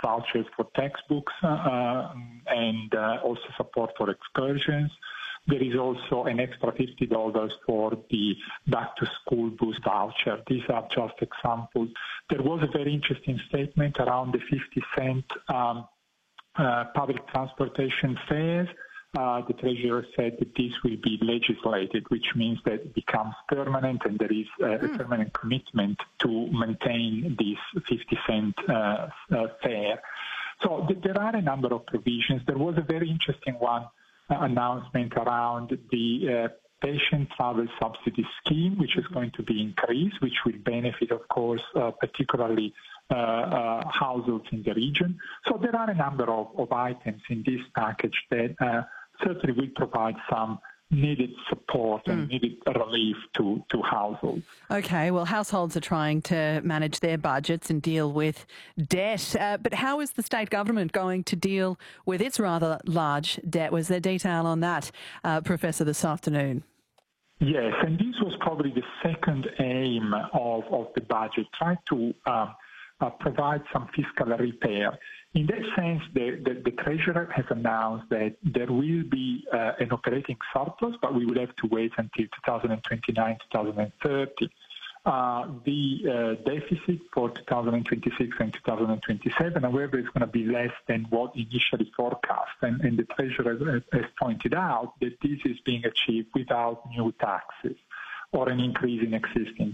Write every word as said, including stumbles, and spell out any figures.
vouchers for textbooks uh, and uh, also support for excursions. There is also an extra fifty dollars for the back-to-school boost voucher. These are just examples. There was a very interesting statement around the fifty cent um, uh, public transportation fares. Uh, the Treasurer said that this will be legislated, which means that it becomes permanent and there is uh, mm. a permanent commitment to maintain this fifty cent uh, uh, fare. So th- there are a number of provisions. There was a very interesting one uh, announcement around the uh, patient travel subsidy scheme, which is going to be increased, which will benefit, of course, uh, particularly uh, uh, households in the region. So there are a number of, of items in this package that uh, certainly will provide some needed support and mm. needed relief to, to households. Okay, well, households are trying to manage their budgets and deal with debt. Uh, but how is the state government going to deal with its rather large debt? Was there detail on that, uh, Professor, this afternoon? Yes, and this was probably the second aim of, of the budget, try to um, uh, provide some fiscal repair. In that sense, the, the, the Treasurer has announced that there will be uh, an operating surplus, but we will have to wait until two thousand twenty-nine, two thousand thirty. Uh, the uh, deficit for two thousand twenty-six and two thousand twenty-seven, however, is going to be less than what initially forecast. And, and the Treasurer has pointed out that this is being achieved without new taxes or an increase in existing